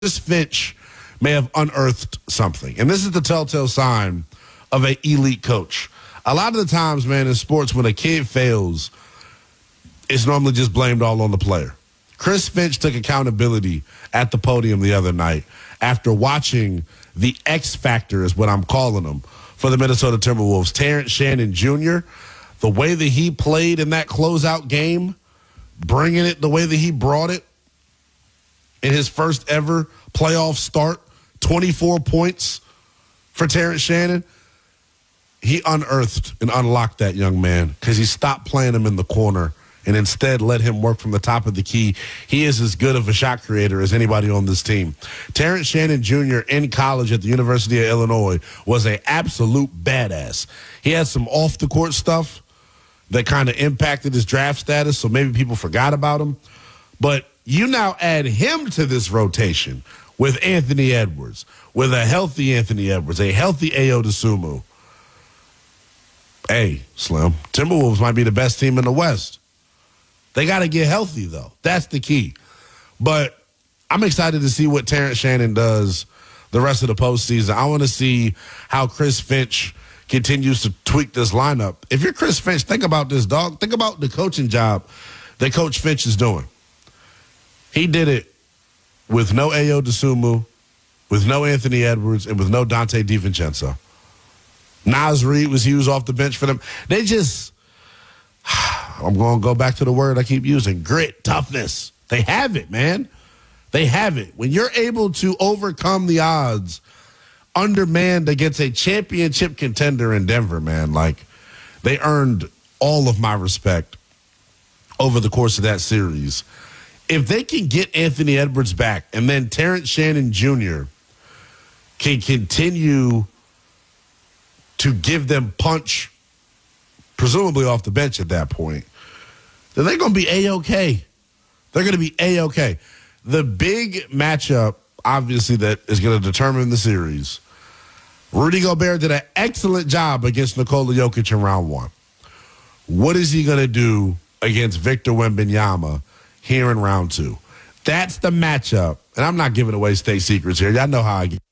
Chris Finch may have unearthed something. And this is the telltale sign of an elite coach. A lot of the times, man, in sports, when a kid fails, it's normally just blamed all on the player. Chris Finch took accountability at the podium the other night after watching the X Factor, is what I'm calling him, for the Minnesota Timberwolves. Terrence Shannon Jr., the way that he played in that closeout game, bringing it the way that he brought it in his first ever playoff start, 24 points for Terrence Shannon. He unearthed and unlocked that young man because he stopped playing him in the corner and instead let him work from the top of the key. He is as good of a shot creator as anybody on this team. Terrence Shannon Jr. in college at the University of Illinois was an absolute badass. He had some off-the-court stuff that kind of impacted his draft status, so maybe people forgot about him. But you now add him to this rotation with Anthony Edwards, with a healthy Anthony Edwards, a healthy Ayo Dosunmu. Hey, Slim, Timberwolves might be the best team in the West. They got to get healthy, though. That's the key. But I'm excited to see what Terrence Shannon does the rest of the postseason. I want to see how Chris Finch continues to tweak this lineup. If you're Chris Finch, think about this, dog. Think about the coaching job that Coach Finch is doing. He did it with no Ayo Dosunmu, with no Anthony Edwards, and with no Dante DiVincenzo. Naz Reid was used off the bench for them. They just, I'm going to go back to the word I keep using, grit, toughness. They have it, man. They have it. When you're able to overcome the odds undermanned against a championship contender in Denver, man, like, they earned all of my respect over the course of that series. If they can get Anthony Edwards back and then Terrence Shannon Jr. can continue to give them punch, presumably off the bench at that point, then they're going to be A-OK. They're going to be A-OK. The big matchup, obviously, that is going to determine the series, Rudy Gobert did an excellent job against Nikola Jokic in round one. What is he going to do against Victor Wembanyama here in round two? That's the matchup. And I'm not giving away state secrets here. Y'all know how I get.